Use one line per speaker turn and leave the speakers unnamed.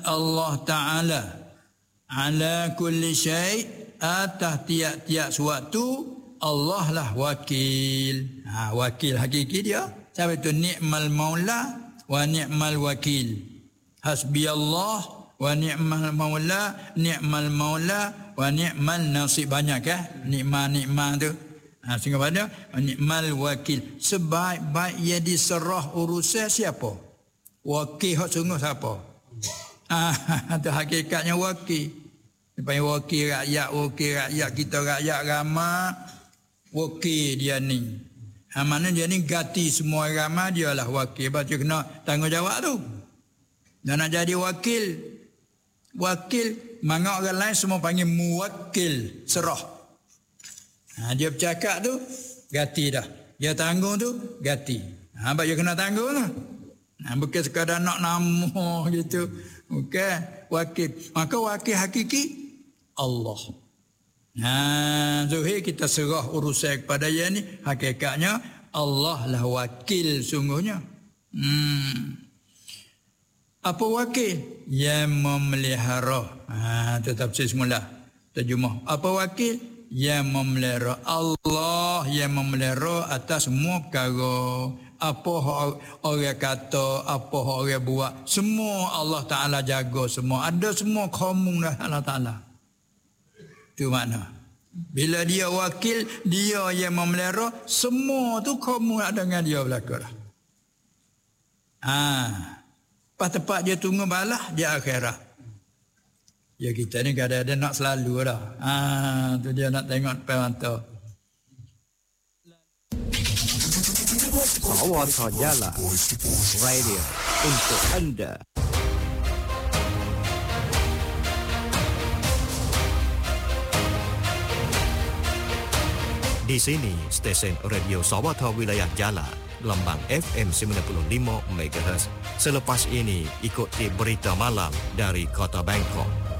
Allah Ta'ala ala kulli syai' atas tiap-tiap suatu Allah lah wakil. Wakil hakiki dia. Siapa itu? Ni'mal maula wa ni'mal wakil. Hasbiyallah wa ni'mal maula wa ni'mal nasib. Banyak nikmat tu. Sehingga pada ni'mal wakil. Sebaik-baik yang diserah urusan siapa? Wakil hak sungguh siapa? Itu hakikatnya wakil. Supaya wakil rakyat kita, rakyat ramai. Wakil dia ni. Mana dia ni ganti semua ramai, dia lah wakil. Baca kena tanggungjawab tu. Dan nak jadi wakil, mana orang lain semua panggil muwakil, serah. Dia bercakap tu, ganti dah. Dia tanggung tu, ganti. Baca kena tanggung tu. Bukan sekadar nak nama gitu. Bukan wakil. Maka wakil hakiki Allah. Zuhir kita serah urusan kepada dia ni, hakikatnya Allah lah wakil sungguhnya. Apa wakil? Yang memelihara. Itu tafsir semula. Terjemah. Apa wakil? Yang memelihara. Allah yang memelihara atas semua perkara. Apa orang kata, apa orang buat, semua Allah Ta'ala jaga semua. Ada semua komun dah Allah Ta'ala. Itu makna. Bila dia wakil, dia yang memelihara, semua tu komun ada dengan dia belakang. Pas tepat dia tunggu balas, dia akhirat. Ya kita ni kadang-kadang nak selalu dah. Tu dia nak tengok depan mata.
Sawata Jala Radio untuk anda. Di sini stesen radio Sawata Wilayah Jala, gelombang FM 95 MHz. Selepas ini ikuti berita malam dari Kota Bangkok.